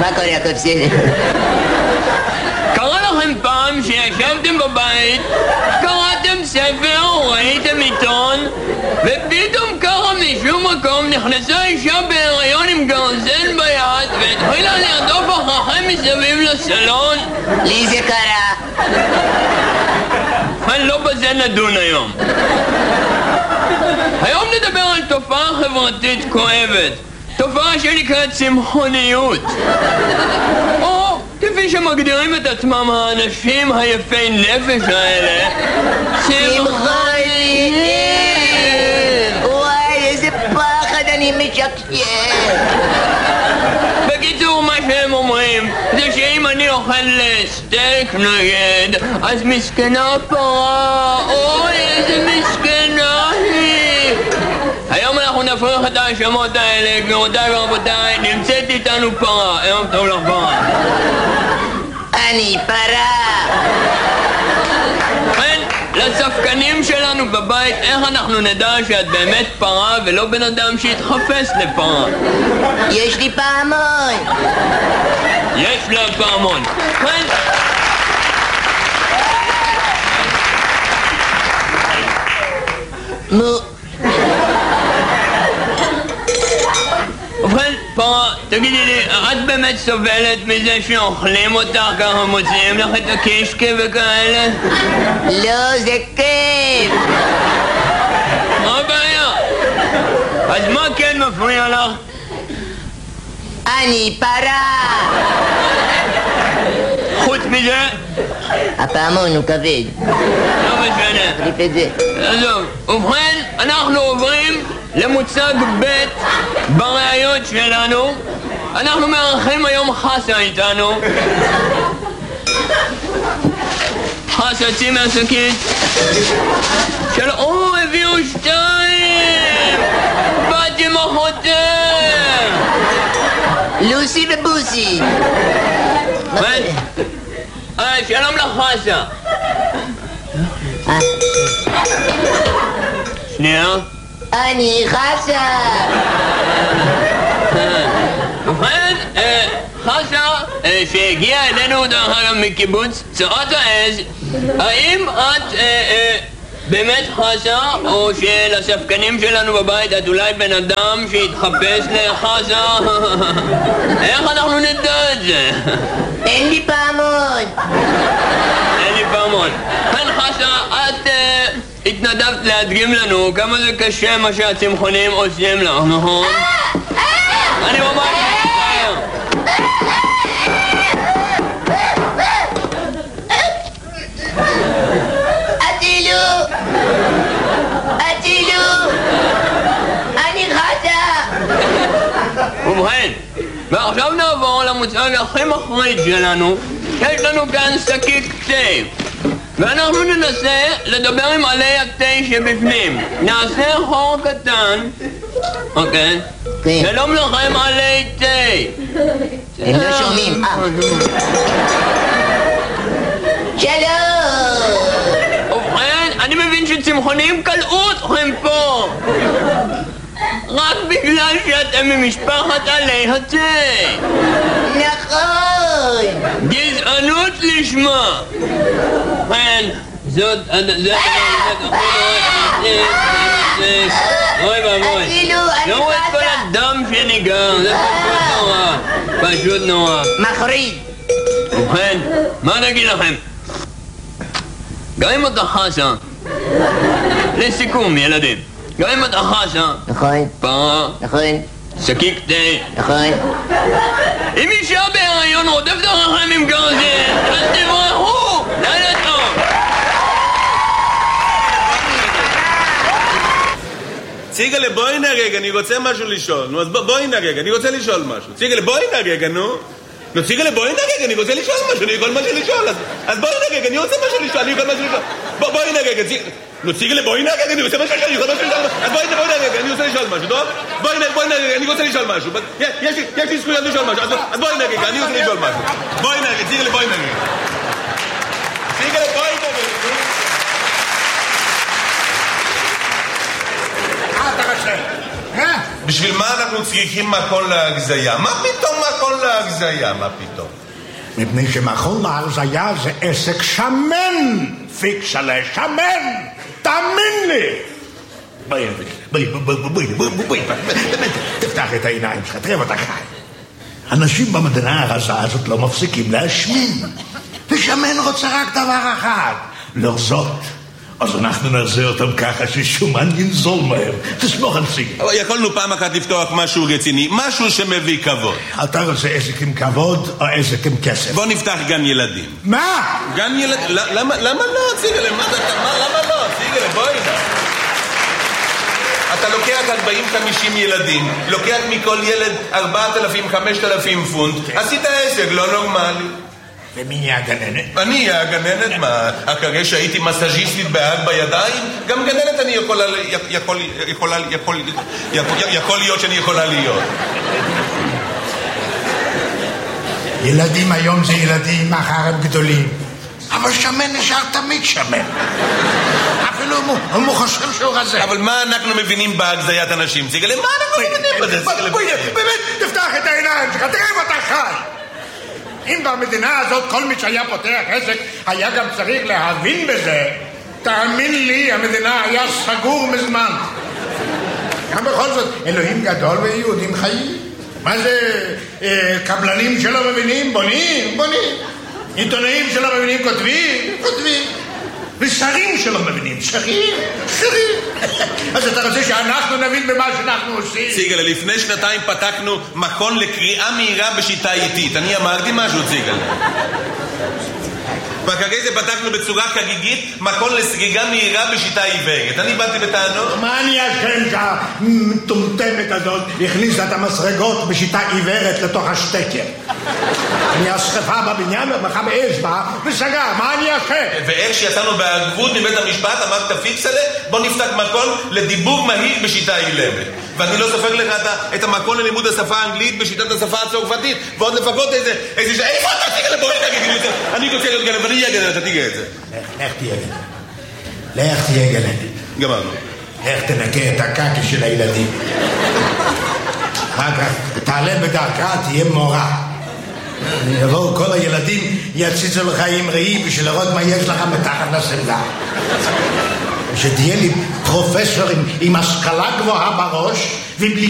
הכל יעקב בסדר. קרה לכם פעם שישבתם בבית, קראתם ספר או ראיתם עיתון, ופתאום ככה משום מקום נכנסה אישה בהיריון עם גרזן ביד והתחילה לרדוף אחריכם מסביב לסלון? לי זה קרה. לא בזה נדון היום. היום נדבר על תופעה חברתית כואבת, תופעה שנקראת צמחוניות, או כפי שמגדירים את עצמם האנשים היפי נפש האלה, צמחוניים. וואי, איזה פחד, אני משקשק. בקיצור, מה שהם אומרים זה שאם אני אוכל סטייק נגד, אז מסכנה פרה, אוי איזה מסכנה היא. היום אנחנו נפריך את ההאשמות האלה. גבירותיי ורבותיי, נמצאת איתנו פרה. ערב טוב לך פרה. אני פרה. כן, לספקנים שלנו בבית, איך אנחנו נדע שאת באמת פרה ולא בן אדם שהתחפש לפרה? יש לי פעמון. יש לה פעמון. כן. מו. ובכן, פרה, תגידי לי, את באמת סובלת מזה שאוכלים אותך ככה, מוציאים לך את הקישקה וכאלה? לא, זה כיף. מה הבעיה? אז מה כן מפריע לך? אני פרה. חוץ מזה? הפעמון הוא כבד. לא משנה. תחליף את זה. עזוב. ובכן, אנחנו עוברים למוצג ב' בראיות שלנו. אנחנו מארחים היום חסה איתנו. חסה, צאי מהשקית. הביאו 2! באתי עם אחותם! לוסי ובוסי. שלום לך חסה. שנייה. אני חסה. ובכן, חסה, שהגיעה אלינו דרך אגב מקיבוץ צורת העז, האם את באמת חסה, או שלספקנים שלנו בבית את אולי בן אדם שהתחפש לחסה? איך אנחנו נדע את זה? אין לי פעמון. אין לי פעמון. כן חסה, את התנדבת להדגים לנו כמה זה קשה מה שהצמחונים עושים לך, נכון? אני ממש מצטער. אטילו, אני חסה. ובכן, ועכשיו נעבור למוצג הכי מחריד שלנו. יש לנו כאן שקית תה, ואנחנו ננסה לדבר עם עלי התה שבפנים. נעשה חור קטן. אוקיי? שלום לכם עלי תה. הם לא שומעים. שלום. ובכן, אני מבין שצמחונים קלעו אתכם פה רק בגלל שאתם ממשפחת עלי התה. נכון. גזענות לשמה. כן, זאת... אוי ואבוי. לא רואה את כל הדם שניגר, זה פשוט נורא. פשוט נורא. מחריד. ובכן, מה נגיד לכם? גם אם אתה חסה, לסיכום ילדים, גם אם אתה חסה, נכון. פרה, נכון. שקיק תה, נכון. אם אישה בהיריון רודפת אחריכם עם גרזן, אז תברחו! לילה טוב! ציגלה, בואי נרגע, אני רוצה משהו לשאול. נו, אז בואי נרגע, אני רוצה לשאול משהו. ציגלה, בואי נרגע, נו. נו, ציגלה, בואי נרגע, אני רוצה לשאול משהו, אני יכול משהו לשאול. אז בואי נרגע, אני רוצה משהו לשאול, אני יכול משהו לשאול. בואי נרגע, נו, ציגלה, בואי נרגע, אני רוצה משהו לשאול, אני יכול משהו לשאול. אז בואי נרגע, אני רוצה לשאול משהו, טוב? בואי נרגע, אני רוצה לשאול משהו. יש לי זכויות לשאול משהו, אז בואי נרגע, אני רוצה לשאול משהו. בואי נרגע, ציגלה, בואי נרגע. ציגלה, בואי נרגע. מה אתה רוצה? בשביל מה אנחנו צריכים מכון להגזיה? מה פתאום מכון להגזיה? מה פתאום? מפני שמכון להגזיה זה עסק שמן, פיקסלה, שמן, תאמין לי. בואי, באמת, תפתח את העיניים שלך, תראה אותה חי. אנשים במדינה הרזה הזאת לא מפסיקים להשמין, ושמן רוצה רק דבר אחד, לרזות. אז אנחנו נעשה אותם ככה ששומן ינזול מהר. תסמוך על סיגל. אבל יכולנו פעם אחת לפתוח משהו רציני, משהו שמביא כבוד. אתה רוצה עסק עם כבוד או עסק עם כסף? בוא נפתח גן ילדים. מה? גן ילדים? למה לא, סיגל? למה לא? סיגל, בואי נא. אתה לוקח 40-50 ילדים, לוקח מכל ילד 4,000-5,000 פונט, עשית עסק לא נורמלי. ומי יהיה הגננת? אני אהיה הגננת, מה? אחרי שהייתי מסאז'יסטית בהג בידיים, גם גננת אני יכול להיות שאני יכולה להיות. ילדים היום זה ילדים, מחר הם גדולים. אבל שמן נשאר תמיד שמן. אפילו אם הוא חושב שהוא רזה. אבל מה אנחנו מבינים בהגזיית אנשים? סיגל, מה אנחנו מבינים בזה? באמת, תפתח את העיניים שלך, תראה ואתה חי. אם במדינה הזאת כל מי שהיה פותח עסק היה גם צריך להבין בזה, תאמין לי, המדינה היה סגור מזמן. גם בכל זאת, אלוהים גדול ויהודים חיים. מה זה קבלנים שלא מבינים? בונים. עיתונאים שלא מבינים כותבים. ושרים שלא מבינים, שרים. אז אתה רוצה שאנחנו נבין במה שאנחנו עושים? סיגל, לפני 2 פתחנו מכון לקריאה מהירה בשיטה איטית. אני אמרתי משהו, סיגל. ואחרי זה פתחנו בצורה חגיגית מכון לסגיגה מהירה בשיטה עיוורת. אני באתי בטענות. מה אני אשם שהמטומטמת הזאת הכניסה את המסרגות בשיטה עיוורת לתוך השטקר? אני השכפה בבניין ומחה באש בה וסגר, מה אני אשם? ואיך שיצאנו בערבות מבית המשפט אמרת פיקסלה, בוא נפתח מכון לדיבור מהיר בשיטה אילמת. ואני לא סופר לך את המכון ללימוד השפה האנגלית בשיטת השפה הצרפתית, ועוד לפחות איזה איפה אתה תיגע לבואי נגיד, אני רוצה להיות גנב, אני אהיה גנב, אתה תיגע את זה. לך תהיה גנב. גמרנו. לך תנקה את הקקי של הילדים. אחר כך תעלה בדרכה, תהיה מורה. יבואו כל הילדים, יציצו לך עם ראי בשביל לראות מה יש לך מתחת לסמלה. שתהיה לי פרופסור עם השכלה גבוהה בראש ובלי